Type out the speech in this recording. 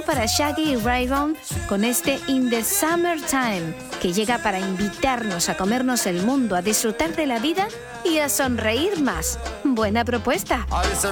para Shaggy y Rayvon con este In the Summertime, que llega para invitarnos a comernos el mundo, a disfrutar de la vida y a sonreír más. Buena propuesta.